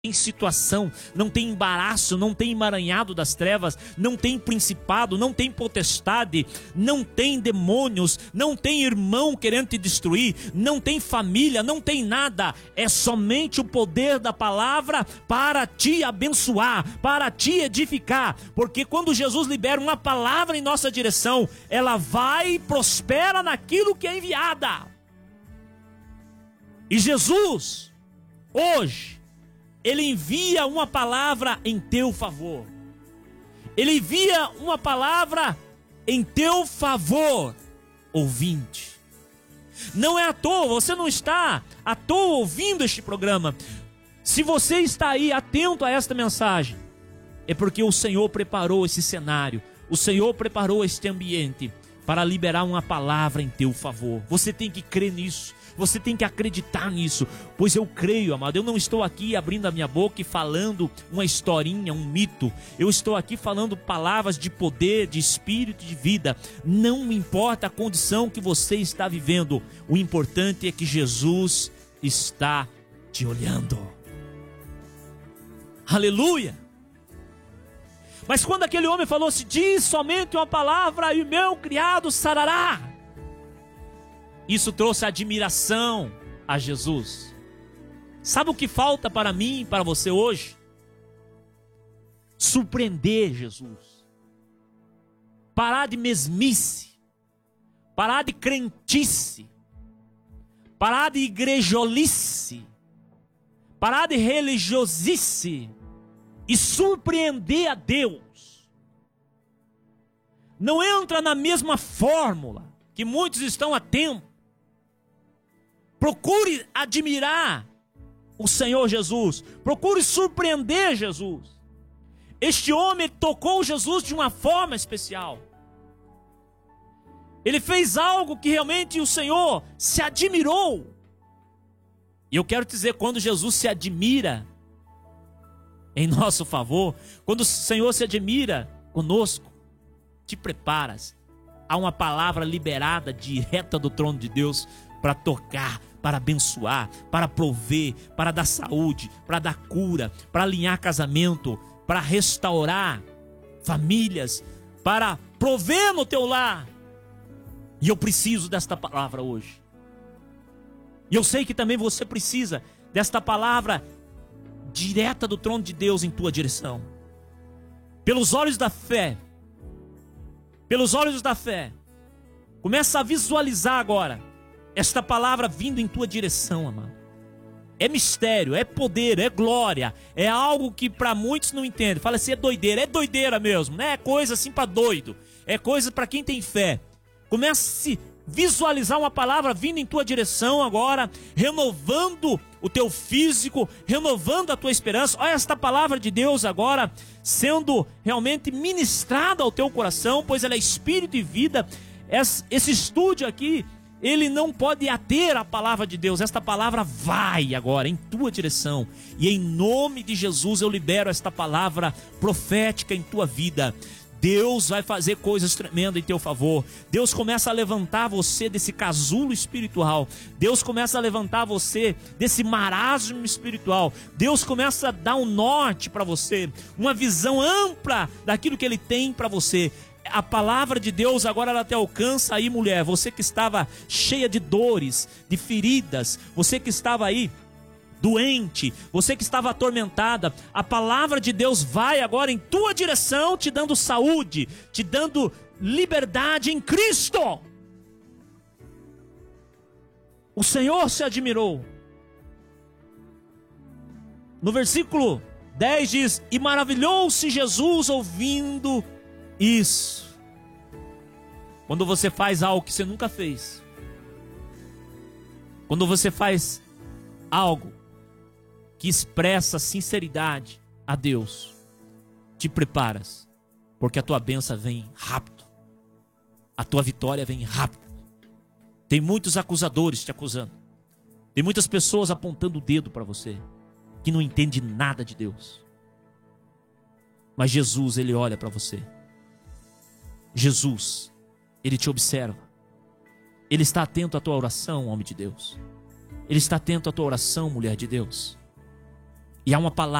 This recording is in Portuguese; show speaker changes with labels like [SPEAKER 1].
[SPEAKER 1] tem situação, não tem embaraço, não tem emaranhado das trevas, não tem principado, não tem potestade, não tem demônios, não tem irmão querendo te destruir, não tem família, não tem nada. É somente o poder da palavra para te abençoar, para te edificar. Porque quando Jesus libera uma palavra em nossa direção, ela vai e prospera naquilo que é enviada. E Jesus, hoje, Ele envia uma palavra em teu favor. Ele envia uma palavra em teu favor, ouvinte. Não é à toa, você não está à toa ouvindo este programa. Se você está aí atento a esta mensagem, é porque o Senhor preparou esse cenário, o Senhor preparou este ambiente para liberar uma palavra em teu favor. Você tem que crer nisso. Você tem que acreditar nisso, pois eu creio, amado. Eu não estou aqui abrindo a minha boca e falando uma historinha, um mito. Eu estou aqui falando palavras de poder, de espírito, de vida. Não importa a condição que você está vivendo, o importante é que Jesus está te olhando. Aleluia! Mas quando aquele homem falou assim: diz somente uma palavra e o meu criado sarará, isso trouxe admiração a Jesus. Sabe o que falta para mim e para você hoje? Surpreender Jesus. Parar de mesmice. Parar de crentice. Parar de igrejolice. Parar de religiosice. E surpreender a Deus. Não entra na mesma fórmula que muitos estão atentos. Procure admirar o Senhor Jesus. Procure surpreender Jesus. Este homem tocou Jesus de uma forma especial. Ele fez algo que realmente o Senhor se admirou. E eu quero dizer, quando Jesus se admira em nosso favor, quando o Senhor se admira conosco, te preparas. Há uma palavra liberada direta do trono de Deus para tocar, para abençoar, para prover, para dar saúde, para dar cura, para alinhar casamento, para restaurar famílias, para prover no teu lar. E eu preciso desta palavra hoje. E eu sei que também você precisa desta palavra direta do trono de Deus em tua direção. Pelos olhos da fé. Pelos olhos da fé. Começa a visualizar agora esta palavra vindo em tua direção, amado. É mistério, é poder, é glória. É algo que para muitos não entendem. Fala assim, é doideira mesmo, né? É coisa assim para doido. É coisa para quem tem fé. Começa a se visualizar uma palavra vindo em tua direção agora, renovando o teu físico, renovando a tua esperança. Olha esta palavra de Deus agora sendo realmente ministrada ao teu coração, pois ela é espírito e vida. Esse estúdio aqui, ele não pode ater a palavra de Deus. Esta palavra vai agora em tua direção. E em nome de Jesus eu libero esta palavra profética em tua vida. Deus vai fazer coisas tremendas em teu favor. Deus começa a levantar você desse casulo espiritual. Deus começa a levantar você desse marasmo espiritual. Deus começa a dar um norte para você, uma visão ampla daquilo que Ele tem para você. A palavra de Deus agora ela te alcança aí, mulher. Você que estava cheia de dores, de feridas, você que estava aí doente, você que estava atormentada, a palavra de Deus vai agora em tua direção, te dando saúde, te dando liberdade em Cristo. O Senhor se admirou. No versículo 10 diz: e maravilhou-se Jesus ouvindo isso. Quando você faz algo que você nunca fez, quando você faz algo que expressa sinceridade a Deus, te preparas, porque a tua bênção vem rápido, a tua vitória vem rápido. Tem muitos acusadores te acusando, tem muitas pessoas apontando o dedo para você, que não entende nada de Deus. Mas Jesus, Ele olha para você. Jesus, Ele te observa. Ele está atento à tua oração, homem de Deus. Ele está atento à tua oração, mulher de Deus. E há uma palavra